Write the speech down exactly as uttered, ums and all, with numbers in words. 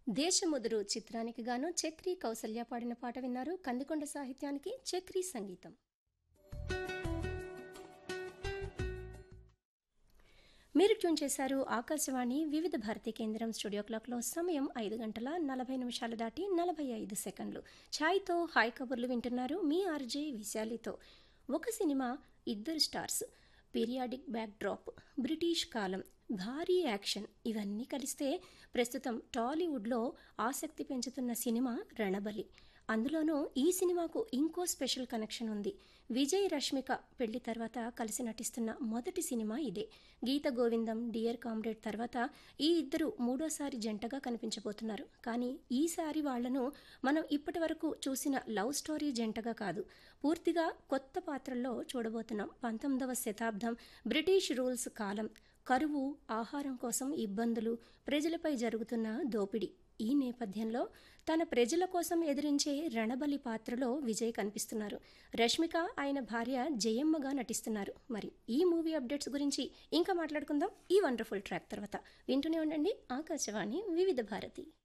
దేశముదురు చిత్రానికి గాను చక్రి కౌసల్య పాడిన పాట విన్నారు. కందికొండ సాహిత్యానికి చక్రి సంగీతం. మీరు ట్యూన్ చేశారు ఆకాశవాణి వివిధ భారతి కేంద్రం. స్టూడియో క్లాక్లో సమయం ఐదు గంటల నలభై నిమిషాలు దాటి నలభై ఐదు సెకండ్లు. ఛాయ్తో హాయ్ కబుర్లు వింటున్నారు మీ ఆర్జే విశాలితో. ఒక సినిమా, ఇద్దరు stars, periodic back drop, British కాలం, భారీ యాక్షన్ ఇవన్నీ కలిస్తే ప్రస్తుతం టాలీవుడ్లో ఆసక్తి పెంచుతున్న సినిమా రణబలి. అందులోనూ ఈ సినిమాకు ఇంకో స్పెషల్ కనెక్షన్ ఉంది. విజయ్ రష్మిక పెళ్లి తర్వాత కలిసి నటిస్తున్న మొదటి సినిమా ఇదే. గీత గోవిందం, డియర్ కామ్రేడ్ తర్వాత ఈ ఇద్దరు మూడోసారి జంటగా కనిపించబోతున్నారు. కానీ ఈసారి వాళ్లను మనం ఇప్పటి వరకు చూసిన లవ్ స్టోరీ జంటగా కాదు, పూర్తిగా కొత్త పాత్రల్లో చూడబోతున్నాం. పంతొమ్మిదవ శతాబ్దం బ్రిటిష్ రూల్స్ కాలం, కరువు, ఆహారం కోసం ఇబ్బందులు, ప్రజలపై జరుగుతున్న దోపిడీ. ఈ నేపథ్యంలో తన ప్రజల కోసం ఎదిరించే రణబలి పాత్రలో విజయ్ కనిపిస్తున్నారు. రష్మిక ఆయన భార్య జయమ్మగా నటిస్తున్నారు. మరి ఈ మూవీ అప్డేట్స్ గురించి ఇంకా మాట్లాడుకుందాం ఈ వండర్ఫుల్ ట్రాక్ తర్వాత. వింటూనే ఉండండి ఆకాశవాణి వివిధ భారతి.